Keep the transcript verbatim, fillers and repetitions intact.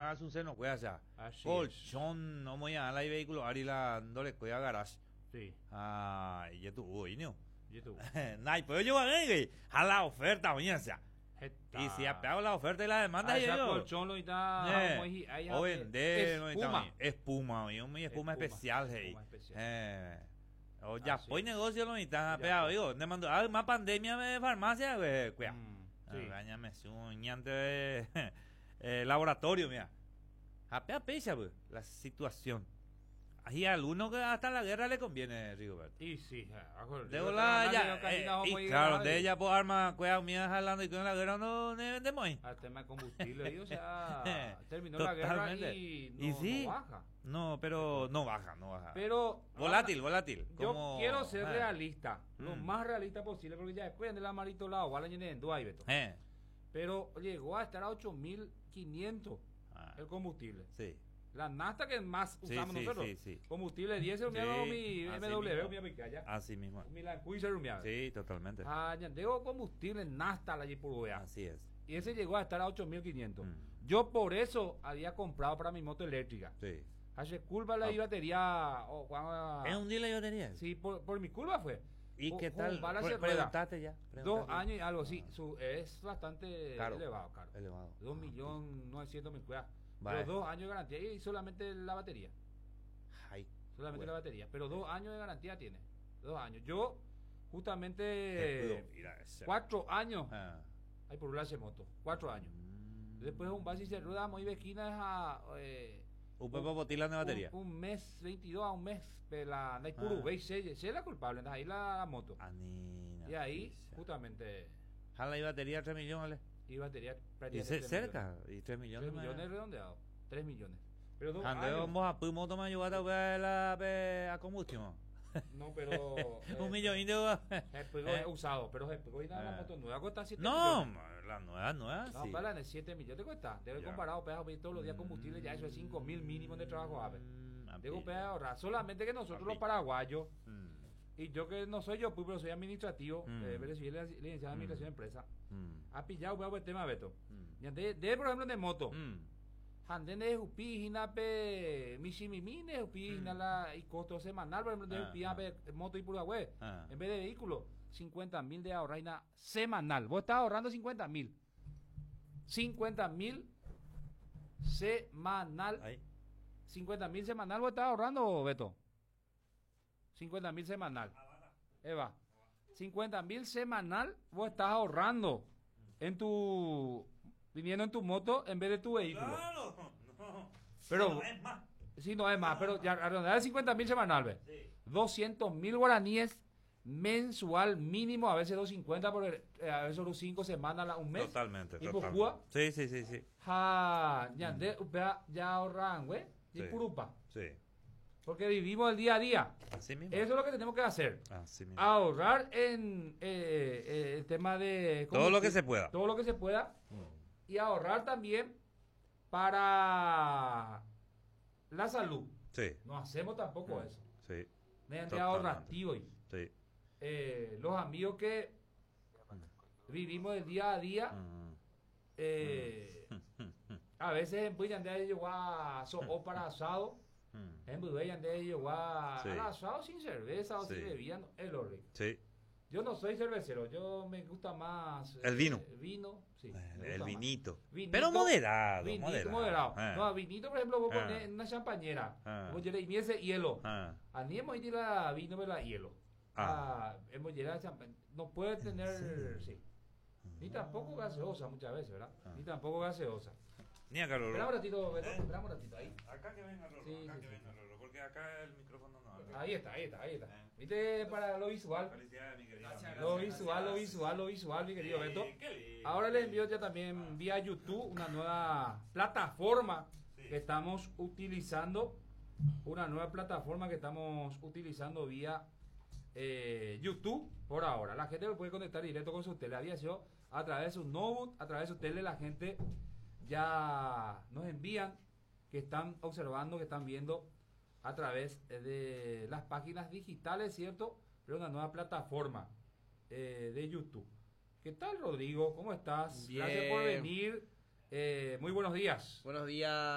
hagas un seno, cuida ya. Así Colchón, no voy a la vehículo, Ari la dole cuida garage. Sí. Ah, y tu uy, ¿no? YouTube. Nay, pero yo voy a la oferta, oye, sea. Y si apego la oferta y la demanda, esa yo. colchón lo está Eh, o vender, espuma. Espuma, oye, mi espuma Espuma, especial, hey. espuma especial. Eh. O ya, Así pues es. negocio lo necesitan, Ya, pegado, pues. digo, me mandó, ah, más pandemia de farmacia, güey, cuida. Mm, Ah, sí. Gáñame, su ñante de eh, laboratorio, mira. Apea pecha, pues, la situación. Hay alguno que hasta la guerra le conviene, Rigoberto. Y sí, acuerdo. De volar ya, eh, y claro, de ella por arma, cuidado, mía jalando y con la guerra no ne vendemos ahí. Al tema de combustible, y, o sea, terminó la guerra Totalmente. y no, Y sí, no baja. No, pero no baja, no baja. Pero volátil, ahora, volátil. Yo Como, quiero ser eh. realista, lo Mm. más realista posible, porque ya después del amarito lado, vale, en Dubai, Beto. Eh. Pero llegó a estar a ocho mil quinientos Ah, el combustible. sí. La nafta que más Sí, usamos sí, nosotros. sí, sí. Combustible diésel, Sí, mi así M W, mismo. mi apicaya. Así mismo. Mi Lancuiser, mi Sí, totalmente. Ah, ya tengo combustible nafta la por Así es. y ese llegó a estar a ocho mil quinientos. Mm. Yo por eso había comprado para mi moto eléctrica. Sí. Hace culpa la Ah. batería. Oh, cuando- ¿Es un día la batería? Sí, por, por mi culpa fue. ¿Y Ju- qué tal? ju- bala Pre- se rueda. Preguntate ya. Dos preguntate. años y algo así. Ah. Su, es bastante Caro. elevado, caro. Elevado. Dos Ah, millones novecientos mil cuidados. Vale. Pero dos años de garantía y solamente la batería. Ay. Solamente Bueno. la batería. Pero dos años de garantía tiene. Dos años. Yo, Te justamente, puedo ir a ese. cuatro años. Ah. Hay por ese moto. Cuatro años. Mm. Después un base se rueda muy esquinas a eh, Un poco botilas de batería. un, un mes, veintidós a un mes. De la Ah. Naipuru, veis, se es la culpable. Ahí la, la moto. Anina. Y ahí, ficha. justamente, Jala y batería tres millones. y batería Y prácticamente ce- tres cerca. Y tres millones. millones. Tres millones redondeados. Tres millones. Pero dos Ande años. vamos a pu moto me ayuda a ver la pe- a combustión. No, pero. eh, Un millón de Es pegó Eh. usado, pero es pegó y nada, la Eh. moto nueva cuesta siete No, millones. la nueva, nueva, No, sí. para en siete millones te cuesta. Debe Ya. comparado, pedazo, todos los días combustible, ya eso es cinco mil mínimo de trabajo, a ver. Mm, Debo api- pegar ahorrar. Solamente que nosotros los Api- paraguayos, Mm, y yo que no soy yo, pues, pero soy administrativo, Mm. eh, recibí la licenciada en administración de empresa, mm, ha pillado veo el tema, Beto. mm, Ya de, de, por ejemplo, de moto. mm. Anden de Jupi, Jinape, Mishimimine, Jupi, Mm. Jinala, y costo semanal, por ejemplo, de Ah, Jupi, ah. Jinape, moto y pura web. Ah. En vez de vehículo, cincuenta mil de ahorrar na- semanal. Vos estás ahorrando cincuenta mil. cincuenta mil semanal. Ahí. cincuenta mil semanal vos estás ahorrando, Beto. cincuenta mil semanal. Eva. cincuenta mil semanal vos estás ahorrando en tu viniendo en tu moto en vez de tu vehículo. Claro, no. Pero- No, es más. Sí, no es más, pero ya redondear cincuenta mil semanal, ve. Sí. doscientos mil guaraníes mensual mínimo, a veces doscientos cincuenta por el- eh, a veces solo cinco semanas, la- un mes. Totalmente, Y totalmente. Pocúa, Sí, sí, sí, sí. ja, ya, de, upea, ya ahorran, güey, y Sí. purupa. Sí. Porque vivimos el día a día. Así mismo. Eso es lo que tenemos que hacer. Así mismo. Ahorrar en eh, eh, el tema de... Todo lo que se pueda. Todo lo que se pueda. Mm. Y ahorrar también para la salud. Sí, No hacemos tampoco eso. sí, Mediante Totalmente. ahorrativo. Y, sí. eh, los amigos que vivimos el día a día, Mm. eh, a veces en Puyan de ellos a so, o para asado, Mm. en Puyan de ellos a Sí. al asado sin cerveza o Sí. sin bebida, no, es lo rico. Sí. Yo no soy cervecero, yo me gusta más El vino. eh, vino, sí. me El, gusta el más. vinito. Vinito, Pero moderado. Vinito moderado. moderado. Ah. No, vinito, por ejemplo, vos Ah. pones en una champañera, Ah. vos llenas y miese hielo. Ah. Animo y tira vino me la hielo. Ah. Ah, hemos llegado a champán. No puede tener, sí. Ni tampoco gaseosa muchas veces, ¿verdad? Ah. Ni tampoco gaseosa. Ni acá, Rorro. Espera un ratito, Beto, ¿Eh? espera un ratito ahí. Acá que venga, Rorro. Sí, acá sí, que sí. venga, Rorro. Porque acá el micrófono no habla. Ahí está, ahí está, ahí está. Eh. ¿Viste para lo visual? Felicidades, mi querido. Gracias, amigo. Lo gracias. visual, lo visual, lo visual, mi querido Sí, Beto. qué lindo. Ahora les envío ya también vía YouTube una nueva plataforma Sí. que estamos utilizando. Una nueva plataforma que estamos utilizando vía eh, YouTube por ahora. La gente puede conectar directo con su tele. Había sido a través de su notebook, a través de su tele. La gente ya nos envían que están observando, que están viendo a través de las páginas digitales, ¿cierto? Pero una nueva plataforma eh, de YouTube. ¿Qué tal, Rodrigo? ¿Cómo estás? Bien. Gracias por venir. Eh, muy buenos días. Buenos días.